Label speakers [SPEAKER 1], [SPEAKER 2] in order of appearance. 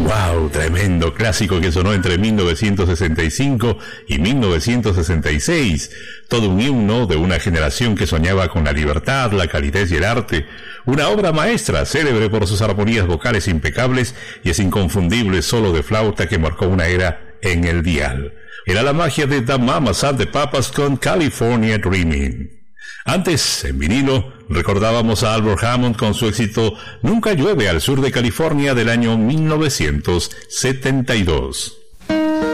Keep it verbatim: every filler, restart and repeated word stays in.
[SPEAKER 1] Wow, tremendo clásico que sonó entre mil novecientos sesenta y cinco y mil novecientos sesenta y seis. Todo un himno de una generación que soñaba con la libertad, la calidez y el arte. Una obra maestra, célebre por sus armonías vocales impecables y ese inconfundible solo de flauta que marcó una era en el dial. Era la magia de The Mamas and the Papas con California Dreaming. Antes, en vinilo, recordábamos a Albert Hammond con su éxito Nunca llueve al sur de California del año mil novecientos setenta y dos.